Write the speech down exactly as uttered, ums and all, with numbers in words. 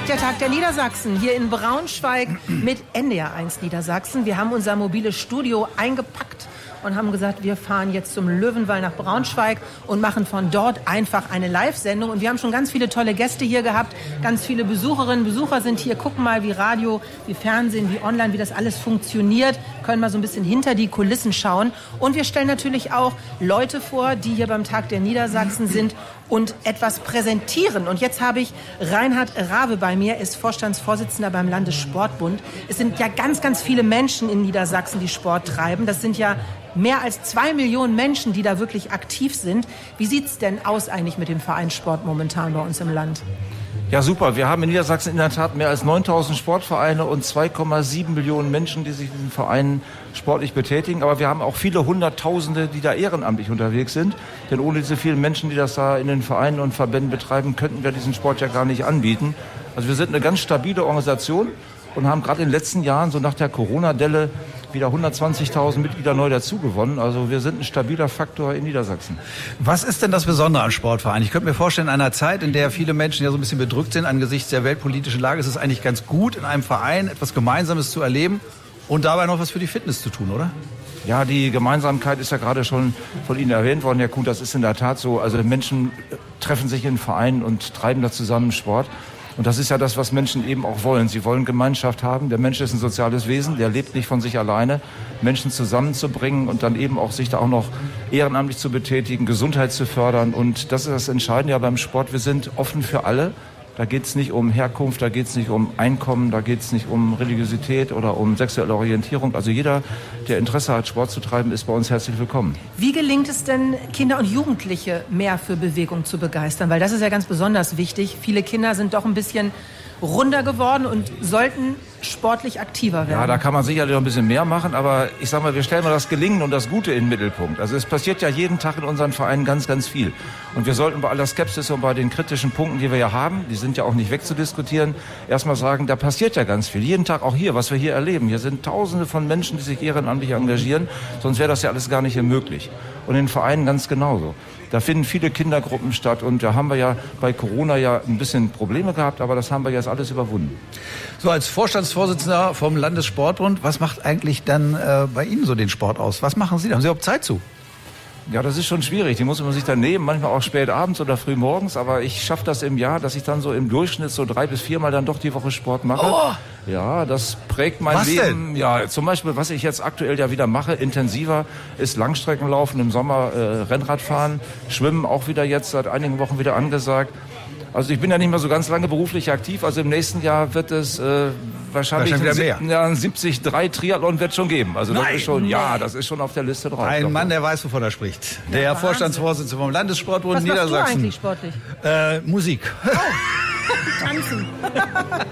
Der Tag der Niedersachsen hier in Braunschweig mit N D R eins Niedersachsen. Wir haben unser mobiles Studio eingepackt und haben gesagt, wir fahren jetzt zum Löwenwall nach Braunschweig und machen von dort einfach eine Live-Sendung. Und wir haben schon ganz viele tolle Gäste hier gehabt. Ganz viele Besucherinnen und Besucher sind hier, gucken mal, wie Radio, wie Fernsehen, wie Online, wie das alles funktioniert. Können mal so ein bisschen hinter die Kulissen schauen. Und wir stellen natürlich auch Leute vor, die hier beim Tag der Niedersachsen sind und etwas präsentieren. Und jetzt habe ich Reinhard Rawe bei mir, ist Vorstandsvorsitzender beim Landessportbund. Es sind ja ganz, ganz viele Menschen in Niedersachsen, die Sport treiben. Das sind ja mehr als zwei Millionen Menschen, die da wirklich aktiv sind. Wie sieht es denn aus eigentlich mit dem Vereinssport momentan bei uns im Land? Ja, super. Wir haben in Niedersachsen in der Tat mehr als neuntausend Sportvereine und zwei Komma sieben Millionen Menschen, die sich in diesen Vereinen sportlich betätigen. Aber wir haben auch viele Hunderttausende, die da ehrenamtlich unterwegs sind. Denn ohne diese vielen Menschen, die das da in den Vereinen und Verbänden betreiben, könnten wir diesen Sport ja gar nicht anbieten. Also wir sind eine ganz stabile Organisation und haben gerade in den letzten Jahren, so nach der Corona-Delle, wieder hundertzwanzigtausend Mitglieder neu dazugewonnen. Also wir sind ein stabiler Faktor in Niedersachsen. Was ist denn das Besondere am Sportverein? Ich könnte mir vorstellen, in einer Zeit, in der viele Menschen ja so ein bisschen bedrückt sind angesichts der weltpolitischen Lage, ist es eigentlich ganz gut, in einem Verein etwas Gemeinsames zu erleben und dabei noch was für die Fitness zu tun, oder? Ja, die Gemeinsamkeit ist ja gerade schon von Ihnen erwähnt worden. Ja gut, das ist in der Tat so. Also Menschen treffen sich in Vereinen und treiben da zusammen Sport. Und das ist ja das, was Menschen eben auch wollen. Sie wollen Gemeinschaft haben. Der Mensch ist ein soziales Wesen, der lebt nicht von sich alleine. Menschen zusammenzubringen und dann eben auch sich da auch noch ehrenamtlich zu betätigen, Gesundheit zu fördern. Und das ist das Entscheidende ja beim Sport. Wir sind offen für alle. Da geht es nicht um Herkunft, da geht es nicht um Einkommen, da geht es nicht um Religiosität oder um sexuelle Orientierung. Also jeder, der Interesse hat, Sport zu treiben, ist bei uns herzlich willkommen. Wie gelingt es denn, Kinder und Jugendliche mehr für Bewegung zu begeistern? Weil das ist ja ganz besonders wichtig. Viele Kinder sind doch ein bisschen runder geworden und sollten sportlich aktiver werden. Ja, da kann man sicherlich noch ein bisschen mehr machen, aber ich sag mal, wir stellen mal das Gelingen und das Gute in den Mittelpunkt. Also es passiert ja jeden Tag in unseren Vereinen ganz, ganz viel. Und wir sollten bei aller Skepsis und bei den kritischen Punkten, die wir ja haben, die sind ja auch nicht wegzudiskutieren, erstmal sagen, da passiert ja ganz viel. Jeden Tag auch hier, was wir hier erleben. Hier sind Tausende von Menschen, die sich ehrenamtlich engagieren, sonst wäre das ja alles gar nicht hier möglich. Und in den Vereinen ganz genauso. Da finden viele Kindergruppen statt und da haben wir ja bei Corona ja ein bisschen Probleme gehabt, aber das haben wir jetzt alles überwunden. So, als Vorstandsvorsitzender vom Landessportbund, was macht eigentlich dann äh, bei Ihnen so den Sport aus? Was machen Sie? Haben Sie überhaupt Zeit zu? Ja, das ist schon schwierig. Die muss man sich dann nehmen, manchmal auch spät abends oder früh morgens. Aber ich schaffe das im Jahr, dass ich dann so im Durchschnitt so drei bis viermal dann doch die Woche Sport mache. Oh. Ja, das prägt mein was Leben. Denn? Ja, zum Beispiel, was ich jetzt aktuell ja wieder mache, intensiver, ist Langstreckenlaufen, im Sommer äh, Rennradfahren, Schwimmen auch wieder jetzt seit einigen Wochen wieder angesagt. Also ich bin ja nicht mehr so ganz lange beruflich aktiv. Also im nächsten Jahr wird es äh, wahrscheinlich ein, ja, ein siebzig drei Triathlon wird schon geben. Also das Nein, ist schon, nee. ja, das ist schon auf der Liste drauf. Ein doch, Mann, doch. der weiß, wovon er spricht. Ja, der Wahnsinn. Vorstandsvorsitzende vom Landessportbund Was machst Niedersachsen. du eigentlich sportlich? Äh, Musik. Oh, tanzen.